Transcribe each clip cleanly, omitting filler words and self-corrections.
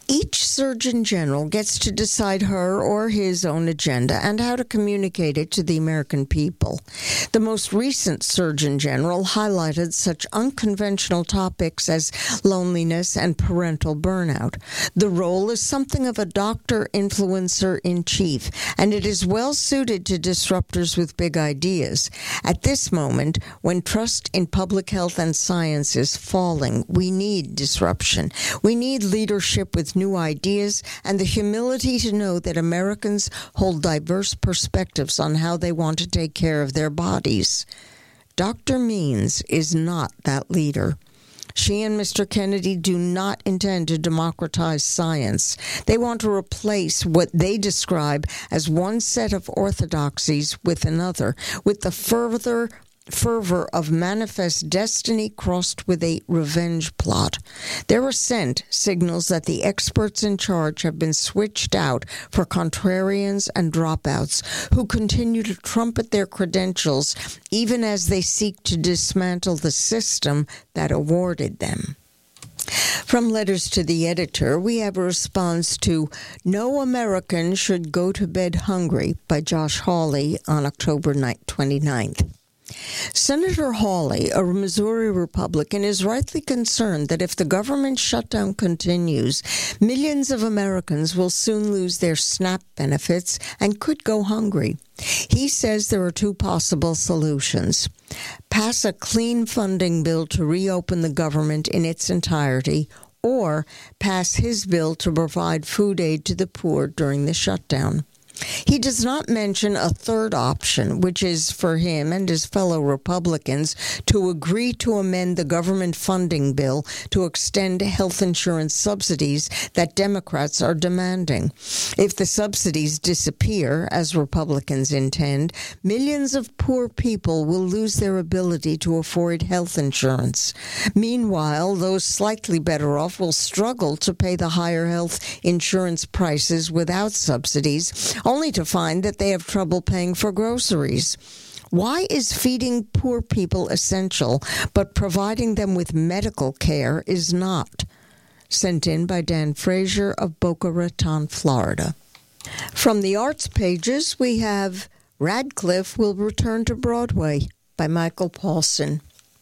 Each Surgeon General gets to decide her or his own agenda and how to communicate it to the American people. The most recent Surgeon General highlighted such unconventional topics as loneliness and parental burnout. The role is something of a doctor-influencer-in-chief, and it is well suited to disruptors with big ideas. At this moment, when trust in public health and science is falling, we need disruption. We need leadership with new ideas and the humility to know that Americans hold diverse perspectives on how they want to take care of their bodies. Dr. Means is not that leader. She and Mr. Kennedy do not intend to democratize science. They want to replace what they describe as one set of orthodoxies with another, with the fervor of manifest destiny crossed with a revenge plot. Their ascent signals that the experts in charge have been switched out for contrarians and dropouts who continue to trumpet their credentials even as they seek to dismantle the system that awarded them. From Letters to the Editor, we have a response to No American Should Go to Bed Hungry by Josh Hawley on October 29th. Senator Hawley, a Missouri Republican, is rightly concerned that if the government shutdown continues, millions of Americans will soon lose their SNAP benefits and could go hungry. He says there are two possible solutions. Pass a clean funding bill to reopen the government in its entirety, or pass his bill to provide food aid to the poor during the shutdown. He does not mention a third option, which is for him and his fellow Republicans to agree to amend the government funding bill to extend health insurance subsidies that Democrats are demanding. If the subsidies disappear, as Republicans intend, millions of poor people will lose their ability to afford health insurance. Meanwhile, those slightly better off will struggle to pay the higher health insurance prices without subsidies, only to find that they have trouble paying for groceries. Why is feeding poor people essential, but providing them with medical care is not? Sent in by Dan Frazier of Boca Raton, Florida. From the arts pages, we have Radcliffe Will Return to Broadway by Michael Paulson.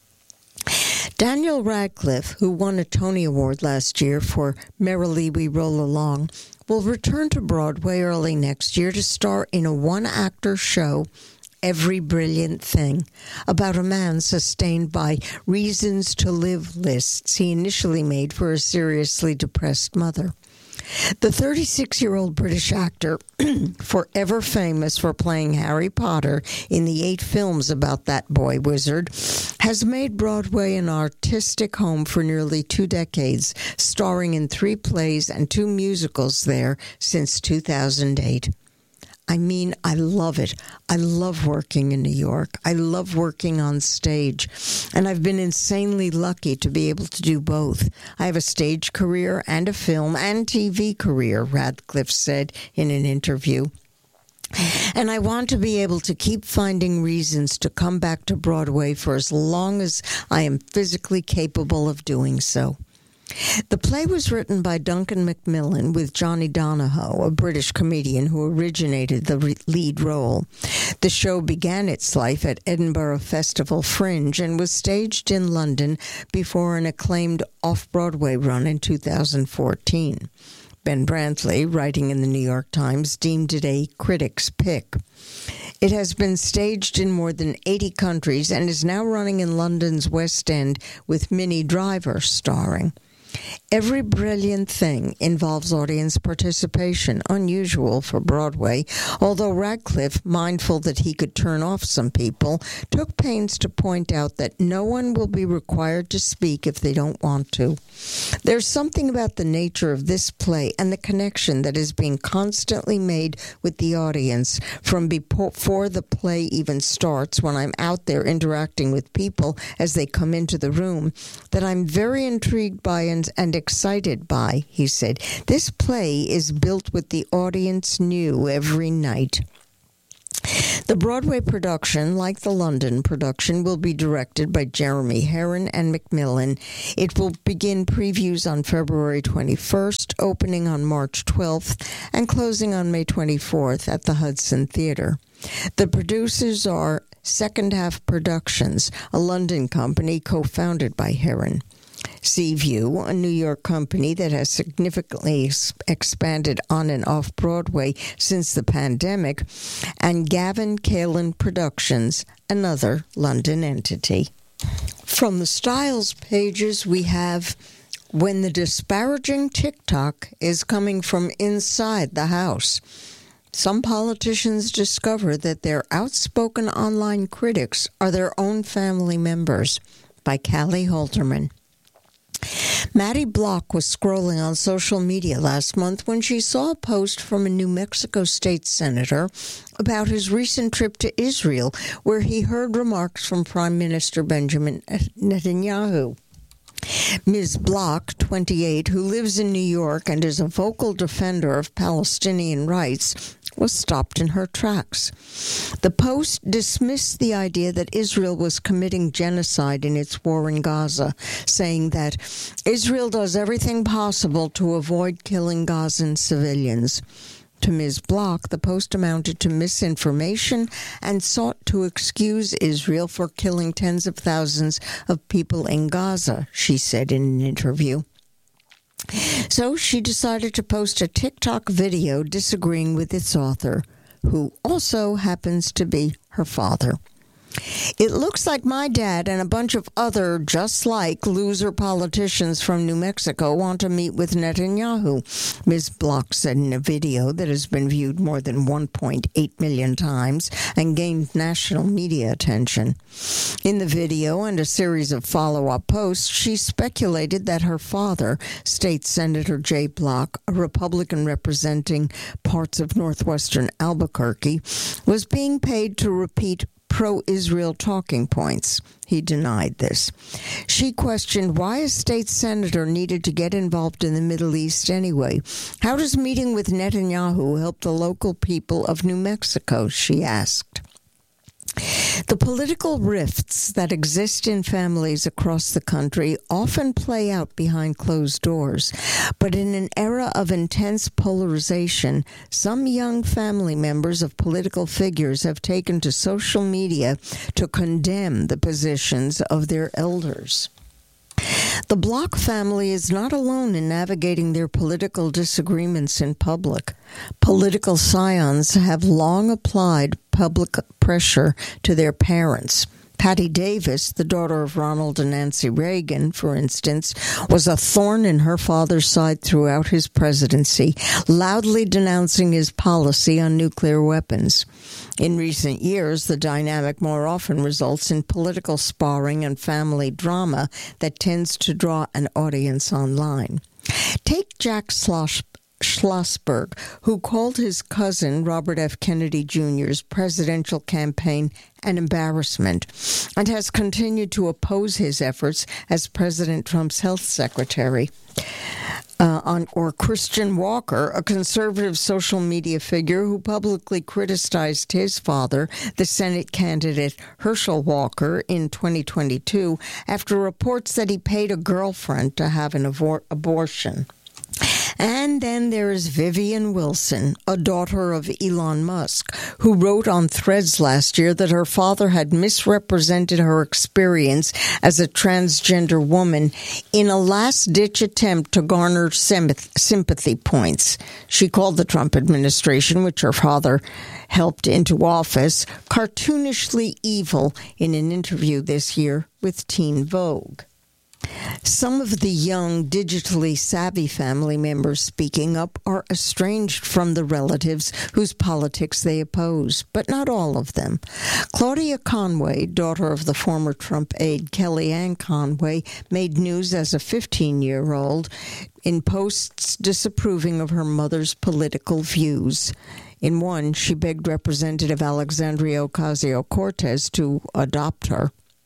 Daniel Radcliffe, who won a Tony Award last year for Merrily We Roll Along, will return to Broadway early next year to star in a one-actor show, Every Brilliant Thing, about a man sustained by reasons to live lists he initially made for a seriously depressed mother. The 36-year-old British actor, forever famous for playing Harry Potter in the 8 films about that boy wizard, has made Broadway an artistic home for nearly 2 decades, starring in 3 plays and 2 musicals there since 2008. I mean, I love it. I love working in New York. I love working on stage. And I've been insanely lucky to be able to do both. I have a stage career and a film and TV career, Radcliffe said in an interview. And I want to be able to keep finding reasons to come back to Broadway for as long as I am physically capable of doing so. The play was written by Duncan Macmillan with Johnny Donahoe, a British comedian who originated the lead role. The show began its life at Edinburgh Festival Fringe and was staged in London before an acclaimed off-Broadway run in 2014. Ben Brantley, writing in the New York Times, deemed it a critic's pick. It has been staged in more than 80 countries and is now running in London's West End with Minnie Driver starring. Every Brilliant Thing involves audience participation, unusual for Broadway, although Radcliffe, mindful that he could turn off some people, took pains to point out that no one will be required to speak if they don't want to. There's something about the nature of this play and the connection that is being constantly made with the audience from before the play even starts, when I'm out there interacting with people as they come into the room, that I'm very intrigued by and excited by, he said. This play is built with the audience new every night. The Broadway production, like the London production, will be directed by Jeremy Herron and Macmillan. It will begin previews on February 21st, opening on March 12th, and closing on May 24th at the Hudson Theatre. The producers are Second Half Productions, a London company co-founded by Herron. Seaview, a New York company that has significantly expanded on and off Broadway since the pandemic, and Gavin Kalin Productions, another London entity. From the styles pages, we have When the Disparaging TikTok is Coming from Inside the House. Some politicians discover that their outspoken online critics are their own family members, by Callie Holterman. Maddie Block was scrolling on social media last month when she saw a post from a New Mexico state senator about his recent trip to Israel, where he heard remarks from Prime Minister Benjamin Netanyahu. Ms. Block, 28, who lives in New York and is a vocal defender of Palestinian rights, was stopped in her tracks. The Post dismissed the idea that Israel was committing genocide in its war in Gaza, saying that Israel does everything possible to avoid killing Gazan civilians. To Ms. Block, the Post amounted to misinformation and sought to excuse Israel for killing tens of thousands of people in Gaza, she said in an interview. So she decided to post a TikTok video disagreeing with its author, who also happens to be her father. It looks like my dad and a bunch of other just-like loser politicians from New Mexico want to meet with Netanyahu, Ms. Block said in a video that has been viewed more than 1.8 million times and gained national media attention. In the video and a series of follow-up posts, she speculated that her father, State Senator Jay Block, a Republican representing parts of northwestern Albuquerque, was being paid to repeat pro-Israel talking points. He denied this. She questioned why a state senator needed to get involved in the Middle East anyway. How does meeting with Netanyahu help the local people of New Mexico, she asked. The political rifts that exist in families across the country often play out behind closed doors, but in an era of intense polarization, some young family members of political figures have taken to social media to condemn the positions of their elders. The Block family is not alone in navigating their political disagreements in public. Political scions have long applied public pressure to their parents. Patty Davis, the daughter of Ronald and Nancy Reagan, for instance, was a thorn in her father's side throughout his presidency, loudly denouncing his policy on nuclear weapons. In recent years, the dynamic more often results in political sparring and family drama that tends to draw an audience online. Take Jack Schlossberg, who called his cousin Robert F. Kennedy Jr.'s presidential campaign an embarrassment and has continued to oppose his efforts as President Trump's health secretary. Or Christian Walker, a conservative social media figure who publicly criticized his father, the Senate candidate Herschel Walker, in 2022 after reports that he paid a girlfriend to have an abortion. And then there is Vivian Wilson, a daughter of Elon Musk, who wrote on Threads last year that her father had misrepresented her experience as a transgender woman in a last-ditch attempt to garner sympathy points. She called the Trump administration, which her father helped into office, cartoonishly evil in an interview this year with Teen Vogue. Some of the young, digitally savvy family members speaking up are estranged from the relatives whose politics they oppose, but not all of them. Claudia Conway, daughter of the former Trump aide Kellyanne Conway, made news as a 15-year-old in posts disapproving of her mother's political views. In one, she begged Representative Alexandria Ocasio-Cortez to adopt her.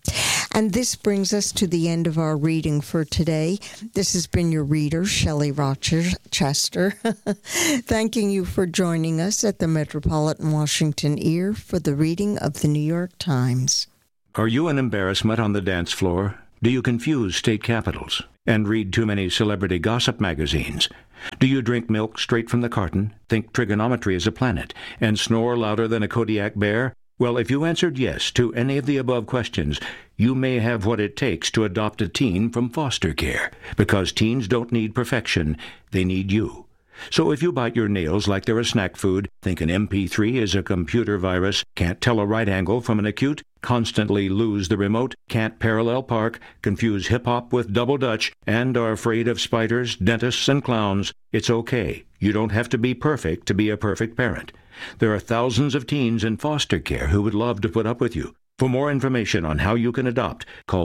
And this brings us to the end of our reading for today. This has been your reader, Shelley Rochester, thanking you for joining us at the Metropolitan Washington Ear for the reading of the New York Times. Are you an embarrassment on the dance floor? Do you confuse state capitals and read too many celebrity gossip magazines? Do you drink milk straight from the carton, think trigonometry is a planet, and snore louder than a Kodiak bear? Well, if you answered yes to any of the above questions, you may have what it takes to adopt a teen from foster care, because teens don't need perfection, they need you. So if you bite your nails like they're a snack food, think an MP3 is a computer virus, can't tell a right angle from an acute, constantly lose the remote, can't parallel park, confuse hip-hop with double dutch, and are afraid of spiders, dentists, and clowns, it's okay. You don't have to be perfect to be a perfect parent. There are thousands of teens in foster care who would love to put up with you. For more information on how you can adopt, call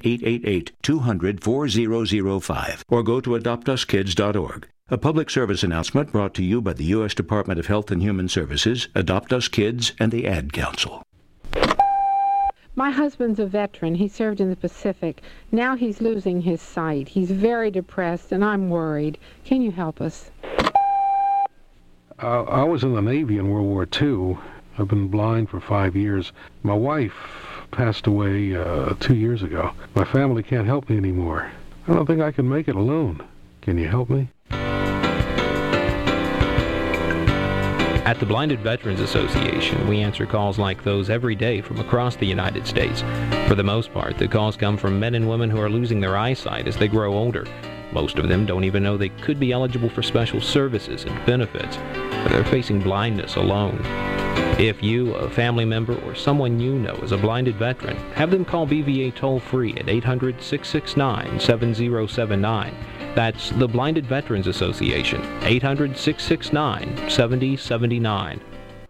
1-888-200-4005 or go to adoptuskids.org. A public service announcement brought to you by the U.S. Department of Health and Human Services, Adopt Us Kids, and the Ad Council. My husband's a veteran. He served in the Pacific. Now he's losing his sight. He's very depressed, and I'm worried. Can you help us? I was in the Navy in World War II. I've been blind for 5 years. My wife passed away 2 years ago. My family can't help me anymore. I don't think I can make it alone. Can you help me? At the Blinded Veterans Association, we answer calls like those every day from across the United States. For the most part, the calls come from men and women who are losing their eyesight as they grow older. Most of them don't even know they could be eligible for special services and benefits, but they're facing blindness alone. If you, a family member, or someone you know is a blinded veteran, have them call BVA toll-free at 800-669-7079. That's the Blinded Veterans Association, 800-669-7079.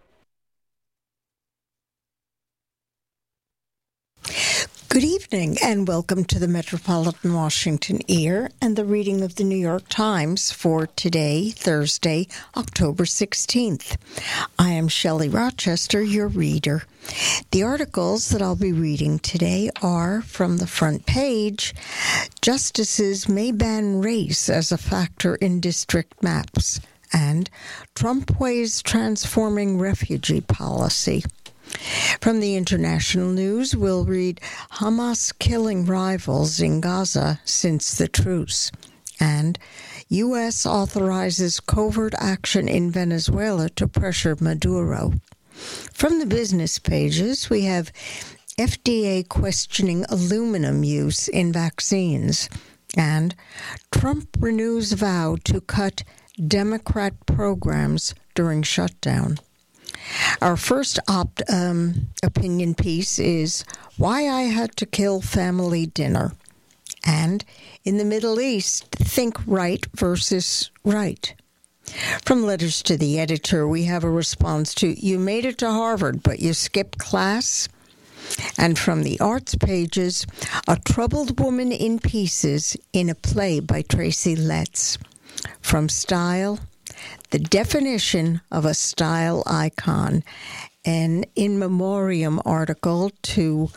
Good evening and welcome to the Metropolitan Washington Ear and the reading of the New York Times for today, Thursday, October 16th. I am Shelley Rochester, your reader. The articles that I'll be reading today are from the front page, Justices May Ban Race as a Factor in District Maps, and Trump Weighs Transforming Refugee Policy. From the international news, we'll read Hamas killing rivals in Gaza since the truce, and U.S. authorizes covert action in Venezuela to pressure Maduro. From the business pages, we have FDA questioning aluminum use in vaccines, and Trump renews vow to cut Democrat programs during shutdown. Our first opinion piece is Why I Had to Kill Family Dinner. And in the Middle East, think right versus right. From letters to the editor, we have a response to You made it to Harvard, but you skipped class. And from the arts pages, A Troubled Woman in Pieces in a play by Tracy Letts. From Style, the definition of a style icon, an in memoriam article to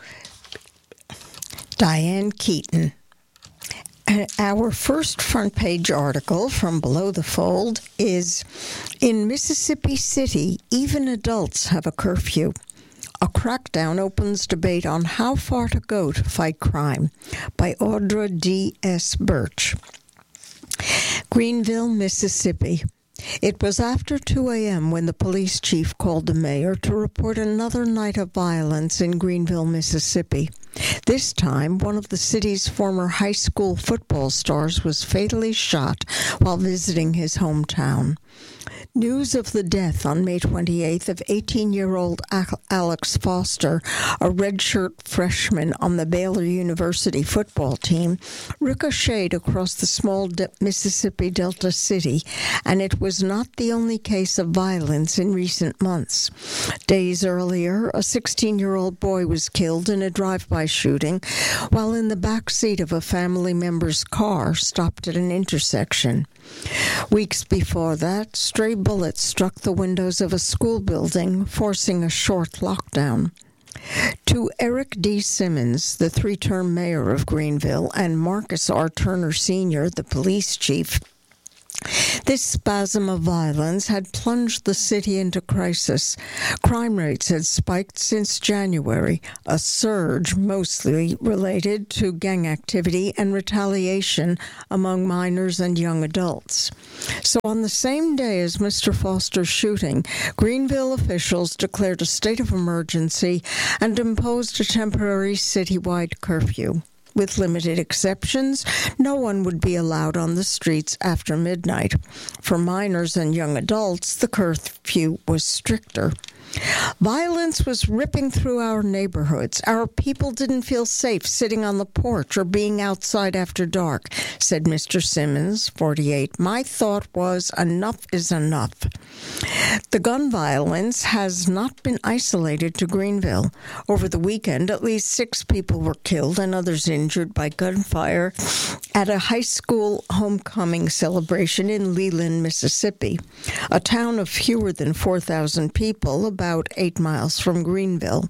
Diane Keaton. Our first front page article from Below the Fold is In Mississippi City, even adults have a curfew. A crackdown opens debate on how far to go to fight crime by Audra D.S. Birch. Greenville, Mississippi. It was after 2 a.m. when the police chief called the mayor to report another night of violence in Greenville, Mississippi. This time, one of the city's former high school football stars was fatally shot while visiting his hometown. News of the death on May 28th of 18-year-old Alex Foster, a redshirt freshman on the Baylor University football team, ricocheted across the small Mississippi Delta city, and it was not the only case of violence in recent months. Days earlier, a 16-year-old boy was killed in a drive-by shooting while in the back seat of a family member's car stopped at an intersection. Weeks before that, stray bullets struck the windows of a school building, forcing a short lockdown. To Eric D. Simmons, the three-term mayor of Greenville, and Marcus R. Turner Sr., the police chief, this spasm of violence had plunged the city into crisis. Crime rates had spiked since January, a surge mostly related to gang activity and retaliation among minors and young adults. So on the same day as Mr. Foster's shooting, Greenville officials declared a state of emergency and imposed a temporary citywide curfew. With limited exceptions, no one would be allowed on the streets after midnight. For minors and young adults, the curfew was stricter. Violence was ripping through our neighborhoods. Our people didn't feel safe sitting on the porch or being outside after dark, said Mr. Simmons, 48. My thought was, enough is enough. The gun violence has not been isolated to Greenville. Over the weekend, at least 6 people were killed and others injured by gunfire at a high school homecoming celebration in Leland, Mississippi, a town of fewer than 4,000 people, about 8 miles from Greenville.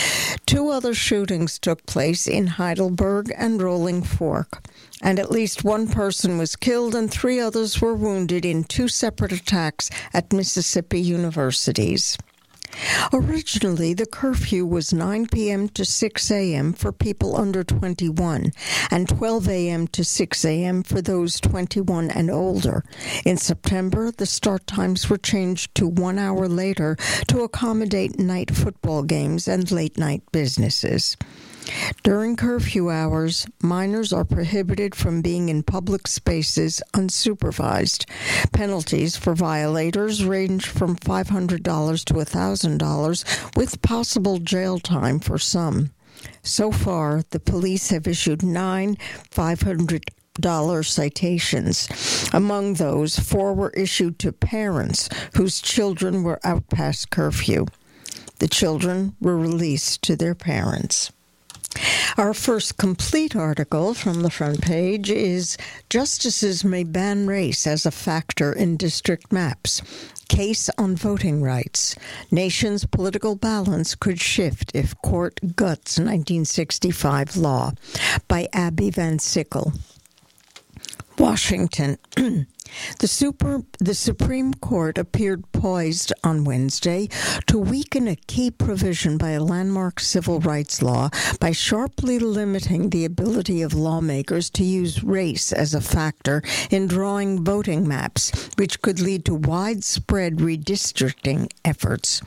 2 other shootings took place in Heidelberg and Rolling Fork, and at least 1 person was killed and 3 others were wounded in 2 separate attacks at Mississippi universities. Originally, the curfew was 9 p.m. to 6 a.m. for people under 21 and 12 a.m. to 6 a.m. for those 21 and older. In September, the start times were changed to 1 hour later to accommodate night football games and late-night businesses. During curfew hours, minors are prohibited from being in public spaces unsupervised. Penalties for violators range from $500 to $1,000, with possible jail time for some. So far, the police have issued 9 $500 citations. Among those, 4 were issued to parents whose children were out past curfew. The children were released to their parents. Our first complete article from the front page is Justices May Ban Race as a Factor in District Maps. Case on Voting Rights. Nation's political balance could shift if court guts 1965 law, by Abby Van Sickle. Washington. The Supreme Court appeared poised on Wednesday to weaken a key provision by a landmark civil rights law by sharply limiting the ability of lawmakers to use race as a factor in drawing voting maps, which could lead to widespread redistricting efforts.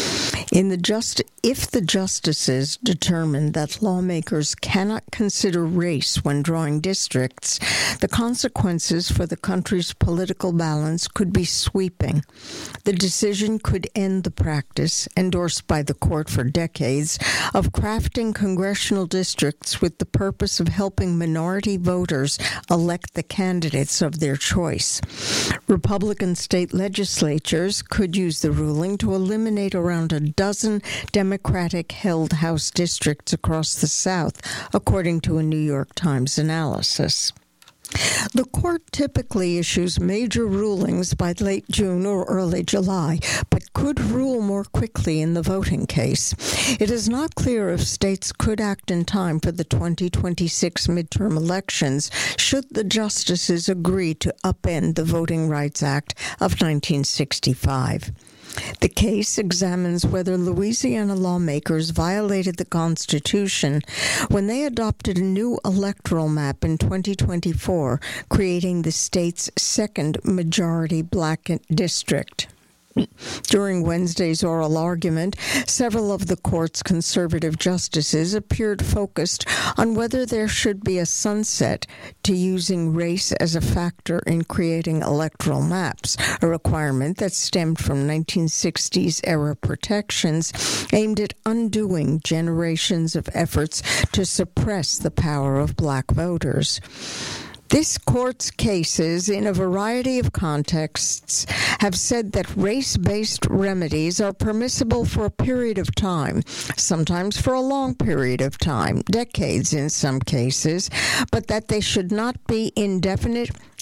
If the justices determined that lawmakers cannot consider race when drawing districts, the consequences for the country's political balance could be sweeping. The decision could end the practice, endorsed by the court for decades, of crafting congressional districts with the purpose of helping minority voters elect the candidates of their choice. Republican state legislatures could use the ruling to eliminate around a dozen Democratic-held House districts across the South, according to a New York Times analysis. The court typically issues major rulings by late June or early July, but could rule more quickly in the voting case. It is not clear if states could act in time for the 2026 midterm elections should the justices agree to upend the Voting Rights Act of 1965. The case examines whether Louisiana lawmakers violated the Constitution when they adopted a new electoral map in 2024, creating the state's second majority black district. During Wednesday's oral argument, several of the court's conservative justices appeared focused on whether there should be a sunset to using race as a factor in creating electoral maps, a requirement that stemmed from 1960s-era protections aimed at undoing generations of efforts to suppress the power of black voters. This court's cases, in a variety of contexts, have said that race-based remedies are permissible for a period of time, sometimes for a long period of time, decades in some cases, but that they should not be indefinite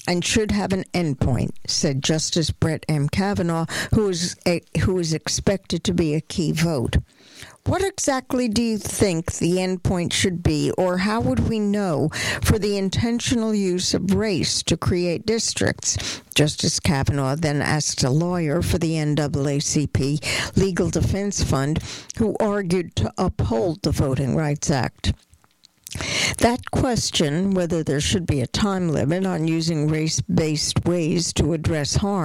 and should have an endpoint, said Justice Brett M. Kavanaugh, who is expected to be a key vote. What exactly do you think the endpoint should be, or how would we know for the intentional use of race to create districts? Justice Kavanaugh then asked a lawyer for the NAACP Legal Defense Fund, who argued to uphold the Voting Rights Act. That question, whether there should be a time limit on using race-based ways to address harm,